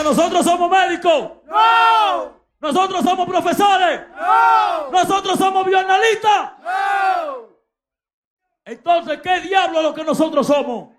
nosotros somos médicos. ¡No! Nosotros somos profesores. ¡No! Nosotros somos bioanalistas. ¡No! Entonces, ¿qué diablo es lo que nosotros somos?